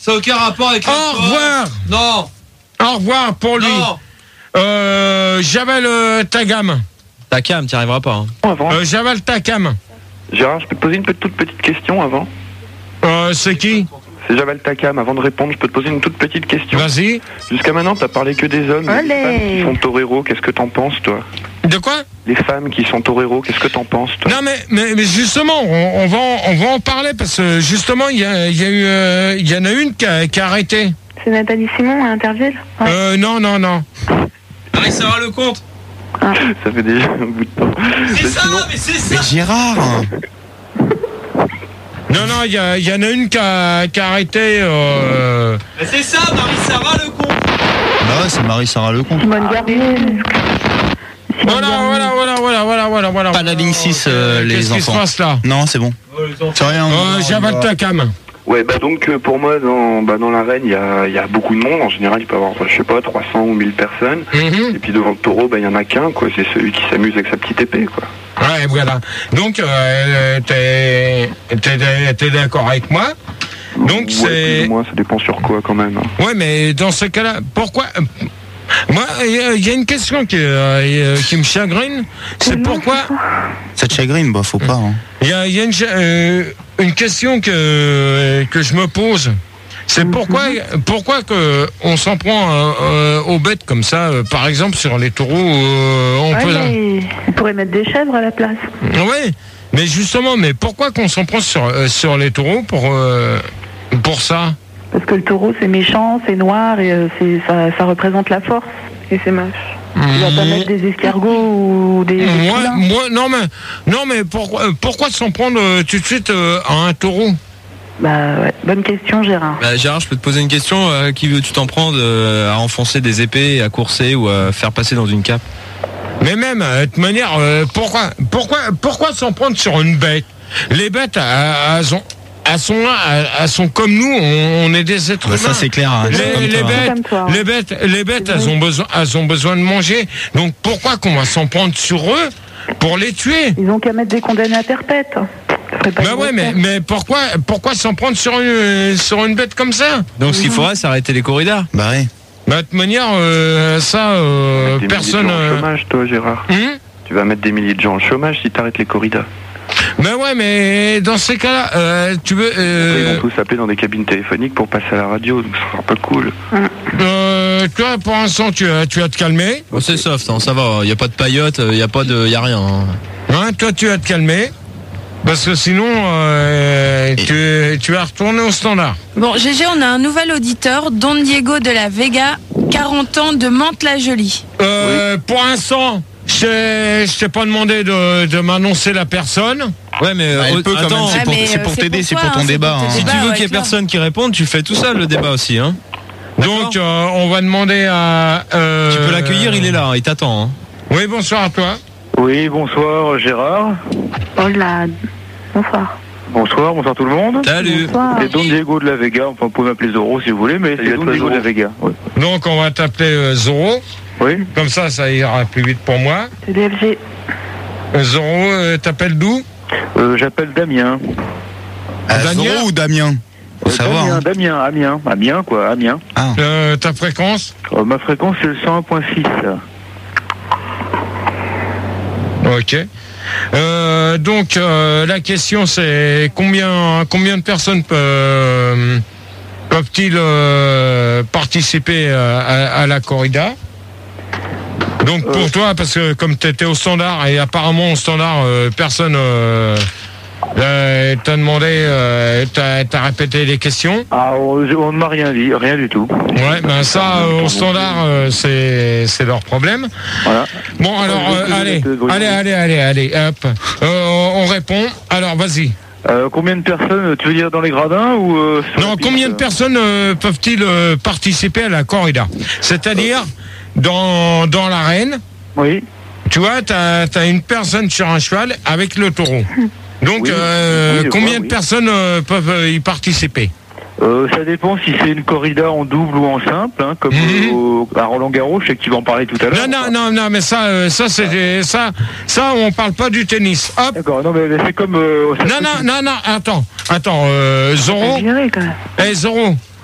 Ça n'a aucun rapport avec Au revoir. Non. Au revoir pour lui. Non. Javel Tagam. Takam, t'y arriveras pas. Hein. Javel Takam. Gérard, je peux te poser une toute petite question avant? C'est qui? C'est Javel Takam. Avant de répondre, je peux te poser une toute petite question. Vas-y. Jusqu'à maintenant, t'as parlé que des hommes. Allez. Les femmes qui sont toreros, qu'est-ce que t'en penses, toi? De quoi? Les femmes qui sont toreros, qu'est-ce que t'en penses, toi? Non mais justement, on va en parler parce que justement il y en a une qui a arrêté. C'est Nathalie Simon à Interville? Ouais. Non. Marie-Sarah Lecomte. Ça fait déjà un bout de temps. C'est ça, mais c'est ça. Mais Gérard. Non, il y en a une qui a arrêté. Mais c'est ça, Marie-Sarah Lecomte. Bah ouais, c'est Marie-Sarah Lecomte. Simone Garnier. Voilà. Pas la ligne 6, les Qu'est-ce enfants. qui se passe là? Non, c'est bon. C'est rien. Javel Takam. Ouais, bah donc pour moi, dans l'arène, il y a beaucoup de monde. En général, il peut y avoir, je sais pas, 300 ou 1000 personnes. Et puis devant le taureau, bah il y en a qu'un, quoi. C'est celui qui s'amuse avec sa petite épée, quoi. Ouais, voilà. Donc, t'es d'accord avec moi? Donc, Ouais, c'est... plus ou moins, ça dépend sur quoi, quand même. Ouais, mais dans ce cas-là, pourquoi... Moi, il y a une question qui me chagrine. C'est pourquoi... Ça te chagrine, bah faut pas. Hein. Il y a une question que je me pose. C'est pourquoi que on s'en prend aux bêtes comme ça, par exemple sur les taureaux, Mais on pourrait mettre des chèvres à la place. Ouais, mais justement, mais pourquoi qu'on s'en prend sur les taureaux pour ça? Parce que le taureau c'est méchant, c'est noir et ça représente la force et c'est moche. Il va pas mettre des escargots ou des poulains. Non mais pourquoi s'en prendre tout de suite à un taureau? Bah ouais, bonne question Gérard. Bah, Gérard, je peux te poser une question. Qui veux-tu t'en prendre à enfoncer des épées, à courser ou à faire passer dans une cape? Mais même, de toute manière, pourquoi s'en prendre sur une bête? Les bêtes, elles sont comme nous, on est des êtres humains. Ça c'est clair. Hein, les bêtes, elles ont besoin de manger. Donc pourquoi qu'on va s'en prendre sur eux pour les tuer? Ils ont qu'à mettre des condamnés à perpète. Bah ouais, mais pourquoi s'en prendre sur une bête comme ça? Donc ce qu'il faudrait, c'est arrêter les corridas. Bah ouais. Bah de toute manière, personne. Au chômage, toi, Gérard. Tu vas mettre des milliers de gens au chômage si t'arrêtes les corridas. Ben ouais, mais dans ces cas-là, tu veux... Ils vont tous appeler dans des cabines téléphoniques pour passer à la radio, donc ça sera pas cool. Toi, pour l'instant, tu vas te calmer. Oh, c'est soft, hein, ça va. Il y a pas de paillotes, il y a rien. Hein, toi, tu vas te calmer. Parce que sinon, tu vas retourner au standard. Bon, GG, on a un nouvel auditeur, Don Diego de la Vega, 40 ans, de Mantes-la-Jolie. Pour l'instant, je t'ai pas demandé de m'annoncer la personne. Ouais, mais elle peut quand attends, même, c'est pour t'aider, c'est pour ton débat. Si tu veux qu'il y ait personne qui réponde, tu fais tout ça, le débat aussi. Hein. Donc, on va demander à... Tu peux l'accueillir, il est là, il t'attend. Hein. Oui, bonsoir à toi. Oui, bonsoir Gérard. Hola. Bonsoir. Bonsoir tout le monde. Salut. Bonsoir. C'est Don Diego de la Vega, enfin vous pouvez m'appeler Zorro si vous voulez, mais c'est Don Diego de la Vega. Ouais. Donc, on va t'appeler Zorro. Oui. Comme ça ira plus vite pour moi. C'est DFG. Zorro, t'appelles d'où? J'appelle Damien. Zorro ou Damien? Faut savoir. Damien, Amiens quoi, Amiens. Ah. Ta fréquence? Ma fréquence c'est le 101.6. Ok. Donc la question c'est combien de personnes peuvent-ils participer à la corrida? Donc pour toi, parce que comme tu étais au standard et apparemment au standard personne t'a demandé, t'as répété les questions. Ah, on ne m'a rien dit, rien du tout. Ouais, ben ça au standard c'est leur problème. Voilà. Bon alors allez, hop, on répond. Alors vas-y. Combien de personnes, tu veux dire dans les gradins ou Non, combien de personnes peuvent-ils participer à la corrida? C'est-à-dire dans l'arène. Oui. Tu vois, t'as une personne sur un cheval avec le taureau. Donc, combien de personnes peuvent y participer? Ça dépend si c'est une corrida en double ou en simple, hein, comme à Roland-Garros, je sais que tu vas en parler tout à l'heure. Non, mais ça, on parle pas du tennis. Hop. D'accord, non, mais c'est comme. Non, attends, Zorro. Géré, quand même. Zorro.